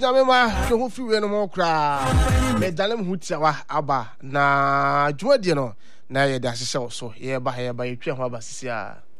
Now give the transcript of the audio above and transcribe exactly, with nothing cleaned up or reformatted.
nyame ma hwe ho fi we no mo kra me dalem hu tiawa aba na dwumadie no na ye da hyehyɛ so ye ba ye ba ye twa ho aba sisia